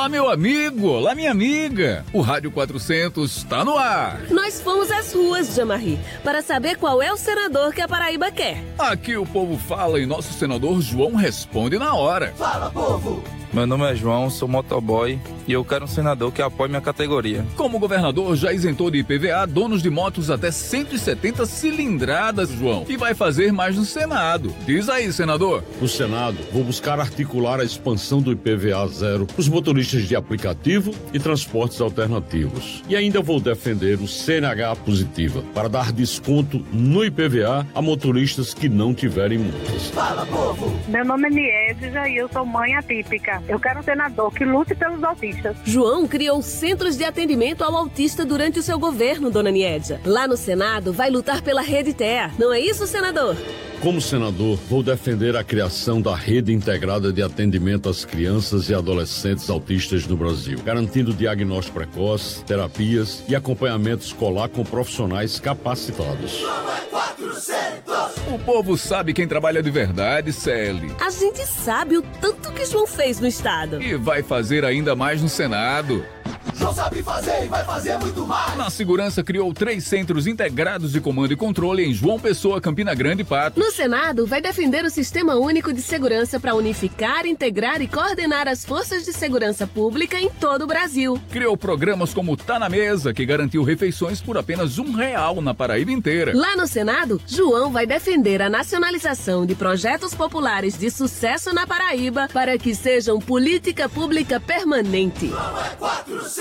Olá, meu amigo! Olá, minha amiga! O Rádio 400 está no ar! Nós fomos às ruas, Jamarri, para saber qual é o senador que a Paraíba quer. Aqui o povo fala e nosso senador João responde na hora. Fala, povo! Meu nome é João, sou motoboy e eu quero um senador que apoie minha categoria. Como o governador já isentou de IPVA donos de motos até 170 cilindradas, João, e vai fazer mais no Senado. Diz aí, senador. No Senado, vou buscar articular a expansão do IPVA zero para os motoristas de aplicativo e transportes alternativos. E ainda vou defender o CNH positiva para dar desconto no IPVA a motoristas que não tiverem multas. Fala, povo! Meu nome é Niedja e eu sou mãe atípica. Eu quero um senador que lute pelos autistas. João criou centros de atendimento ao autista durante o seu governo, dona Niedja. Lá no Senado, vai lutar pela Rede TEA. Não é isso, senador? Como senador, vou defender a criação da rede integrada de atendimento às crianças e adolescentes autistas no Brasil, garantindo diagnóstico precoce, terapias e acompanhamento escolar com profissionais capacitados. Não é 400! O povo sabe quem trabalha de verdade, Celi. A gente sabe o tanto que João fez no estado. E vai fazer ainda mais no Senado. João sabe fazer e vai fazer muito mais. Na segurança, criou 3 centros integrados de comando e controle em João Pessoa, Campina Grande e Patos. No Senado, vai defender o Sistema Único de Segurança para unificar, integrar e coordenar as forças de segurança pública em todo o Brasil. Criou programas como Tá na Mesa, que garantiu refeições por apenas R$1 na Paraíba inteira. Lá no Senado, João vai defender a nacionalização de projetos populares de sucesso na Paraíba para que sejam política pública permanente. Não é 400!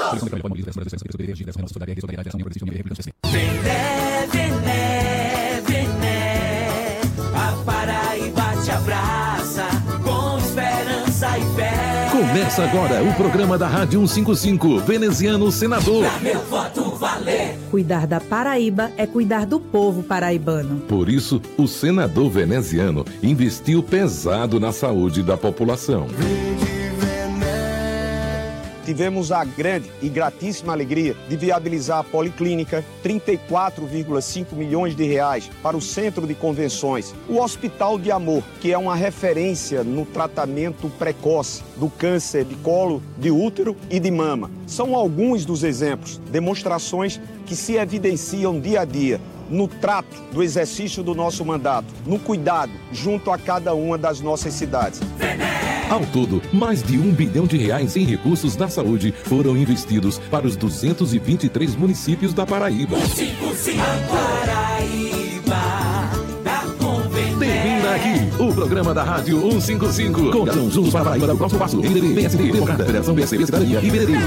Vené, vené, vené, a Paraíba te abraça com esperança e fé. Começa agora o programa da Rádio 155, Veneziano Senador. Pra meu voto valer. Cuidar da Paraíba é cuidar do povo paraibano. Por isso, o senador veneziano investiu pesado na saúde da população. Tivemos a grande e gratíssima alegria de viabilizar a Policlínica, 34,5 milhões de reais para o Centro de Convenções, o Hospital de Amor, que é uma referência no tratamento precoce do câncer de colo, de útero e de mama. São alguns dos exemplos, demonstrações que se evidenciam dia a dia no trato do exercício do nosso mandato, no cuidado junto a cada uma das nossas cidades. Ao todo, mais de R$1 bilhão em recursos da saúde foram investidos para os 223 municípios da Paraíba. Termina aqui o programa da Rádio 155. Conjuntos juntos para a Paraíba, do próximo passo. MDB, PSD, Democrata, Federação PSB, Cidadania e BDD.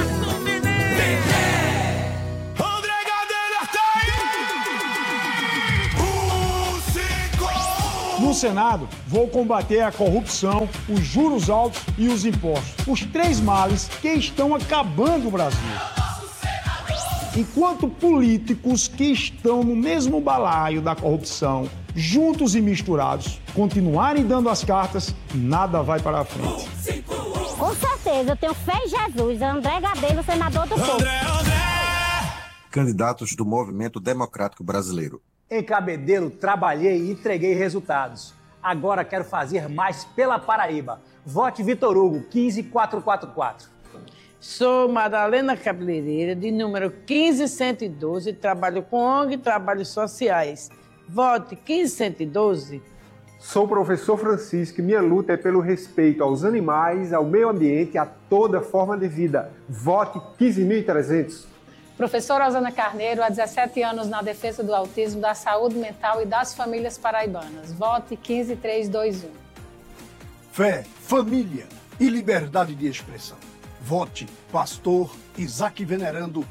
No Senado, vou combater a corrupção, os juros altos e os impostos. Os 3 males que estão acabando o Brasil. Enquanto políticos que estão no mesmo balaio da corrupção, juntos e misturados, continuarem dando as cartas, nada vai para a frente. Com certeza, eu tenho fé em Jesus, André Gadelho, senador do povo. Candidatos do Movimento Democrático Brasileiro. Em Cabedelo, trabalhei e entreguei resultados. Agora quero fazer mais pela Paraíba. Vote Vitor Hugo, 15444. Sou Madalena Cabeleireira, de número 15112, trabalho com ONG e trabalhos sociais. Vote 15112. Sou o professor Francisco e minha luta é pelo respeito aos animais, ao meio ambiente e a toda forma de vida. Vote 15.300. Professora Rosana Carneiro, há 17 anos na defesa do autismo, da saúde mental e das famílias paraibanas. Vote 15321. Fé, família e liberdade de expressão. Vote Pastor Isaac Venerando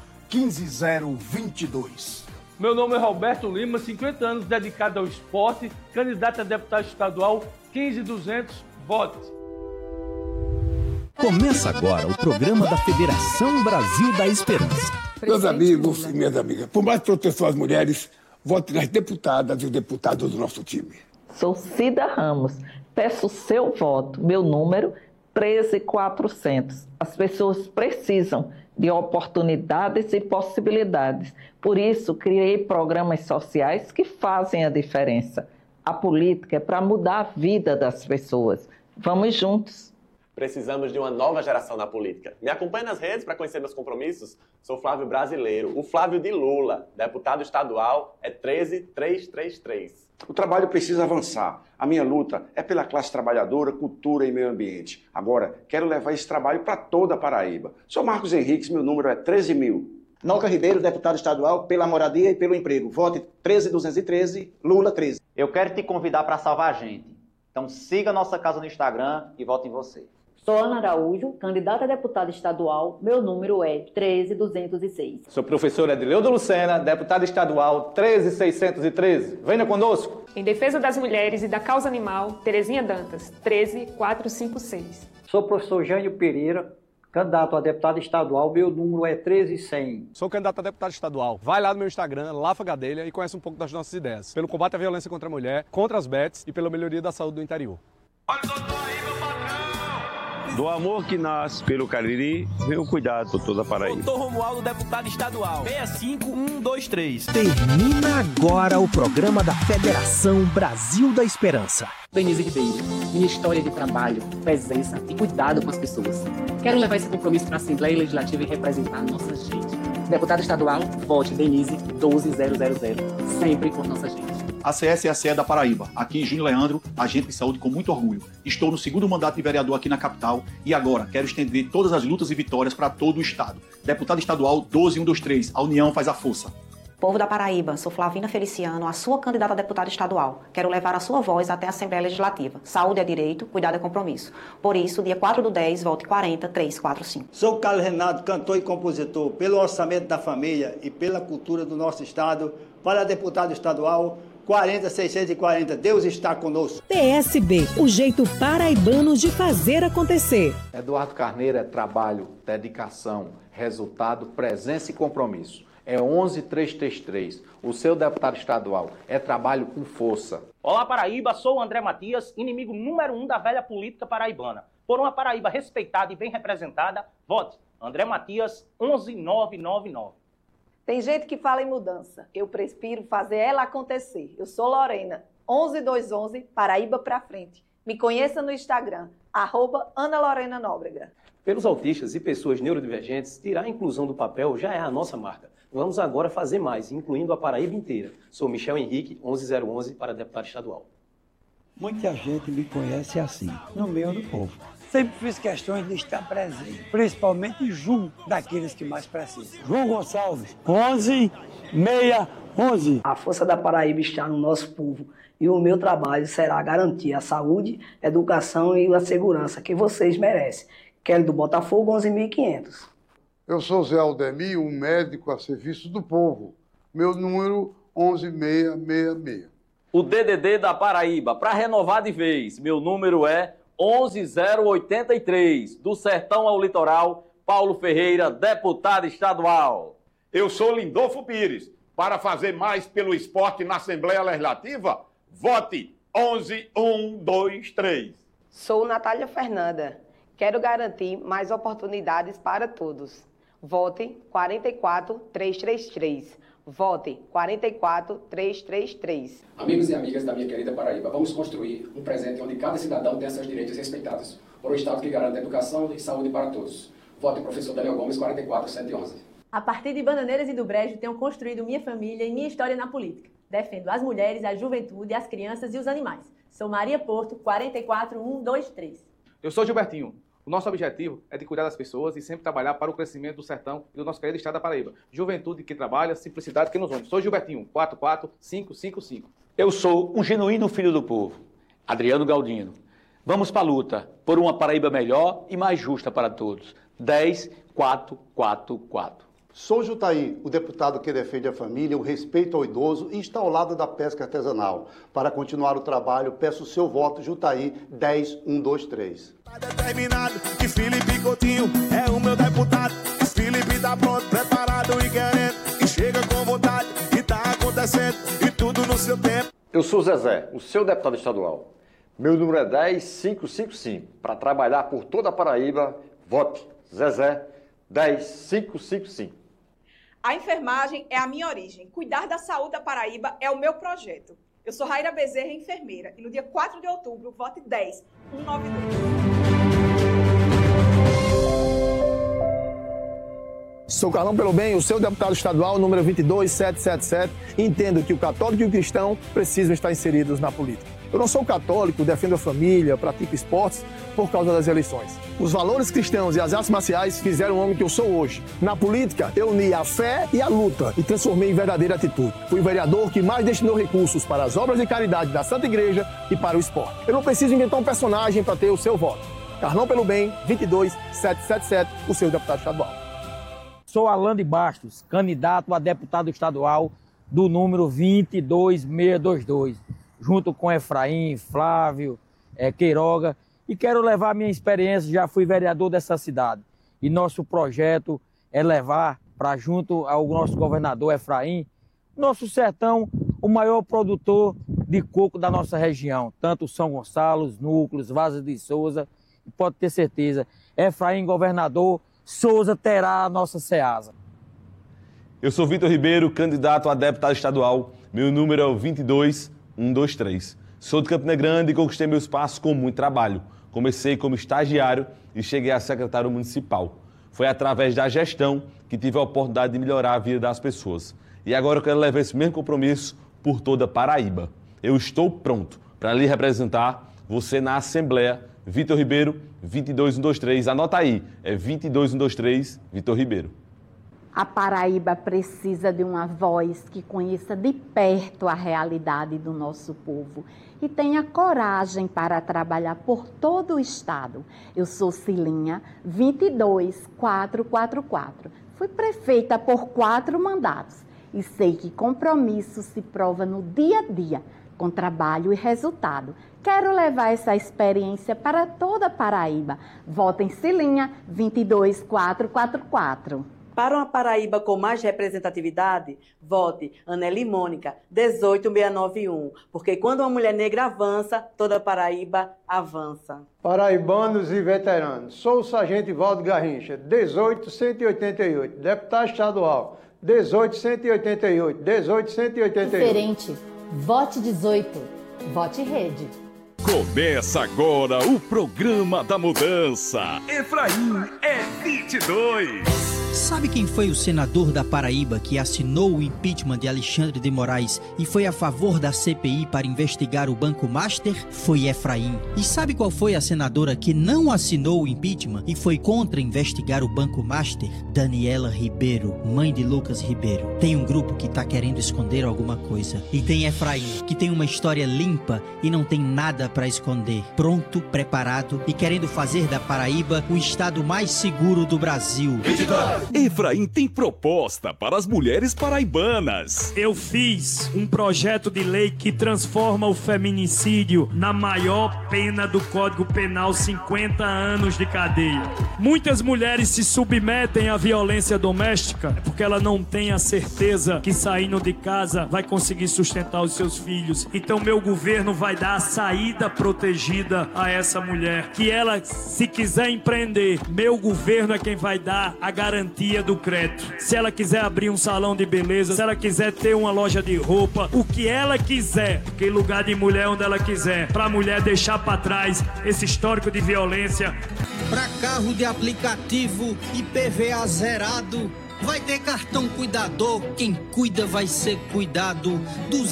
15022. Meu nome é Roberto Lima, 50 anos dedicado ao esporte, candidato a deputado estadual 15200. Vote. Começa agora o programa da Federação Brasil da Esperança. Meus amigos e minhas amigas, por mais proteção às mulheres, vote nas deputadas e os deputados do nosso time. Sou Cida Ramos, peço seu voto, meu número 13400. As pessoas precisam de oportunidades e possibilidades. Por isso, criei programas sociais que fazem a diferença. A política é para mudar a vida das pessoas. Vamos juntos. Precisamos de uma nova geração na política. Me acompanhe nas redes para conhecer meus compromissos. Sou Flávio Brasileiro, o Flávio de Lula. Deputado estadual é 13333. O trabalho precisa avançar. A minha luta é pela classe trabalhadora, cultura e meio ambiente. Agora, quero levar esse trabalho para toda a Paraíba. Sou Marcos Henriques, meu número é 13.000. Noca Ribeiro, deputado estadual pela moradia e pelo emprego. Vote 13213, Lula 13. Eu quero te convidar para salvar a gente. Então siga nossa casa no Instagram e vote em você. Sou Ana Araújo, candidata a deputada estadual. Meu número é 13206. Sou professor Edileudo Lucena, deputado estadual 13613. Venha conosco. Em defesa das mulheres e da causa animal, Terezinha Dantas, 13456. Sou professor Jânio Pereira, candidato a deputado estadual. Meu número é 13100. Sou candidato a deputado estadual. Vai lá no meu Instagram, Lafa Gadelha, e conhece um pouco das nossas ideias. Pelo combate à violência contra a mulher, contra as bets e pela melhoria da saúde do interior. Do amor que nasce pelo Cariri, vem o cuidado por toda a Paraíba. Doutor Romualdo, deputado estadual, 65123. Termina agora o programa da Federação Brasil da Esperança. Denise Ribeiro, minha história de trabalho, presença e cuidado com as pessoas. Quero levar esse compromisso para a Assembleia Legislativa e representar a nossa gente. Deputado estadual, vote Denise 12000, sempre por nossa gente. A CS é a CE da Paraíba. Aqui, Júnior Leandro, agente de saúde com muito orgulho. Estou no segundo mandato de vereador aqui na capital e agora quero estender todas as lutas e vitórias para todo o estado. Deputado estadual 12123, a união faz a força. Povo da Paraíba, sou Flavina Feliciano, a sua candidata a deputada estadual. Quero levar a sua voz até a Assembleia Legislativa. Saúde é direito, cuidado é compromisso. Por isso, dia 4/10, vote 40345. Sou Carlos Renato, cantor e compositor. Pelo orçamento da família e pela cultura do nosso estado, para deputado estadual, 40640. Deus está conosco. PSB, o jeito paraibano de fazer acontecer. Eduardo Carneiro é trabalho, dedicação, resultado, presença e compromisso. É 11333. O seu deputado estadual é trabalho com força. Olá, Paraíba. Sou o André Matias, inimigo número 1 da velha política paraibana. Por uma Paraíba respeitada e bem representada, vote André Matias 11999. Tem gente que fala em mudança. Eu prefiro fazer ela acontecer. Eu sou Lorena, 11211, Paraíba pra frente. Me conheça no Instagram, @AnaLorenaNóbrega. Pelos autistas e pessoas neurodivergentes, tirar a inclusão do papel já é a nossa marca. Vamos agora fazer mais, incluindo a Paraíba inteira. Sou Michel Henrique, 11011, para deputado estadual. Muita gente me conhece assim, no meio do povo. Sempre fiz questões de estar presente, principalmente junto daqueles que mais precisam. João Gonçalves, 11611. A força da Paraíba está no nosso povo e o meu trabalho será garantir a saúde, a educação e a segurança que vocês merecem. Kelly do Botafogo, 11.500. Eu sou Zé Aldemir, um médico a serviço do povo. Meu número 11666. O DDD da Paraíba, para renovar de vez, meu número é 11083, do sertão ao litoral, Paulo Ferreira, deputado estadual. Eu sou Lindolfo Pires. Para fazer mais pelo esporte na Assembleia Legislativa, vote 11123. Sou Natália Fernanda. Quero garantir mais oportunidades para todos. Vote 44333. Vote 44333. Amigos e amigas da minha querida Paraíba, vamos construir um presente onde cada cidadão tenha seus direitos respeitados, por um Estado que garanta educação e saúde para todos. Vote professor Daniel Gomes, 44111. A partir de Bananeiras e do Brejo, tenho construído minha família e minha história na política. Defendo as mulheres, a juventude, as crianças e os animais. Sou Maria Porto, 44123. Eu sou Gilbertinho. O nosso objetivo é de cuidar das pessoas e sempre trabalhar para o crescimento do sertão e do nosso querido estado da Paraíba. Juventude que trabalha, simplicidade que nos une. Sou Gilbertinho, 44555. Eu sou um genuíno filho do povo, Adriano Galdino. Vamos para a luta por uma Paraíba melhor e mais justa para todos. 10444. Sou Jutaí, o deputado que defende a família, o respeito ao idoso e está ao lado da pesca artesanal. Para continuar o trabalho, peço o seu voto, Jutaí 10123. Determinado que Felipe Coutinho é o meu deputado. Felipe tá pronto, preparado e querendo. E chega com vontade e tá acontecendo. E tudo no seu tempo. Eu sou Zezé, o seu deputado estadual. Meu número é 10555. Para trabalhar por toda a Paraíba, vote Zezé 10555. A enfermagem é a minha origem. Cuidar da saúde da Paraíba é o meu projeto. Eu sou Raíra Bezerra, enfermeira. E no dia 4 de outubro, vote 10192. Sou Carlão Pelo Bem, o seu deputado estadual, número 22777, e entendo que o católico e o cristão precisam estar inseridos na política. Eu não sou católico, defendo a família, pratico esportes por causa das eleições. Os valores cristãos e as artes marciais fizeram o homem que eu sou hoje. Na política, eu uni a fé e a luta e transformei em verdadeira atitude. Fui o vereador que mais destinou recursos para as obras de caridade da Santa Igreja e para o esporte. Eu não preciso inventar um personagem para ter o seu voto. Carlão Pelo Bem, 22777, o seu deputado estadual. Sou Alan de Bastos, candidato a deputado estadual do número 22622, junto com Efraim, Flávio, Queiroga, e quero levar minha experiência, já fui vereador dessa cidade. E nosso projeto é levar para junto ao nosso governador Efraim, nosso sertão, o maior produtor de coco da nossa região, tanto São Gonçalo, os Núcleos, Vargas de Souza, e pode ter certeza, Efraim governador, Souza terá a nossa Ceasa. Eu sou Vitor Ribeiro, candidato a deputado estadual. Meu número é o 22123. Sou de Campina Grande e conquistei meu espaço com muito trabalho. Comecei como estagiário e cheguei a secretário municipal. Foi através da gestão que tive a oportunidade de melhorar a vida das pessoas. E agora eu quero levar esse mesmo compromisso por toda Paraíba. Eu estou pronto para lhe representar, você na Assembleia. Vitor Ribeiro, 22123. Anota aí, é 22123, Vitor Ribeiro. A Paraíba precisa de uma voz que conheça de perto a realidade do nosso povo e tenha coragem para trabalhar por todo o estado. Eu sou Cilinha, 22444. Fui prefeita por 4 mandatos e sei que compromisso se prova no dia a dia, com trabalho e resultado. Quero levar essa experiência para toda a Paraíba. Votem Cilinha, 22444. Para uma Paraíba com mais representatividade, vote Aneli Mônica, 18691. Porque quando uma mulher negra avança, toda a Paraíba avança. Paraibanos e veteranos, sou o sargento Ivaldo Garrincha, 18188, deputado estadual, 18188, 18188. Diferente, vote 18, vote Rede. Começa agora o programa da mudança. Efraim é 22. Sabe quem foi o senador da Paraíba que assinou o impeachment de Alexandre de Moraes e foi a favor da CPI para investigar o Banco Master? Foi Efraim. E sabe qual foi a senadora que não assinou o impeachment e foi contra investigar o Banco Master? Daniela Ribeiro, mãe de Lucas Ribeiro. Tem um grupo que tá querendo esconder alguma coisa. E tem Efraim, que tem uma história limpa e não tem nada para esconder. Pronto, preparado e querendo fazer da Paraíba o estado mais seguro do Brasil. Efraim tem proposta para as mulheres paraibanas. Eu fiz um projeto de lei que transforma o feminicídio na maior pena do Código Penal, 50 anos de cadeia. Muitas mulheres se submetem à violência doméstica porque ela não tem a certeza que saindo de casa vai conseguir sustentar os seus filhos. Então meu governo vai dar a saída protegida a essa mulher. Que ela, se quiser empreender, meu governo é quem vai dar a garantia do crédito. Se ela quiser abrir um salão de beleza, se ela quiser ter uma loja de roupa, o que ela quiser, que lugar de mulher onde ela quiser, pra mulher deixar pra trás esse histórico de violência. Pra carro de aplicativo, IPVA zerado, vai ter cartão cuidador, quem cuida vai ser cuidado.